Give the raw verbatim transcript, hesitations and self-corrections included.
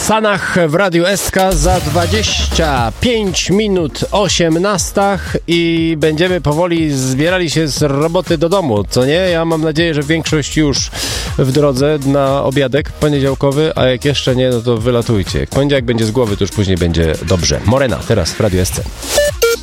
Sanach w Radiu S K za dwadzieścia pięć minut osiemnasta i będziemy powoli zbierali się z roboty do domu, co nie? Ja mam nadzieję, że większość już w drodze na obiadek poniedziałkowy, a jak jeszcze nie, no to wylatujcie. Jak poniedziałek będzie z głowy, to już później będzie dobrze. Morena, teraz w Radiu S C.